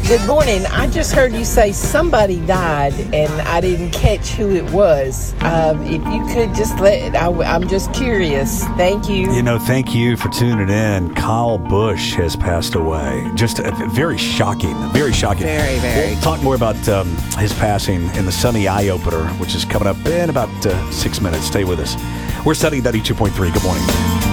Good morning. I just heard you say somebody died, and I didn't catch who it was. If you could just I'm just curious. Thank you. Thank you for tuning in. Kyle Busch has passed away. Just very shocking. Very shocking. Very, very. We'll talk more about his passing in the Sunny Eye Opener, which is coming up in about 6 minutes. Stay with us. We're studying 92.3. Good morning.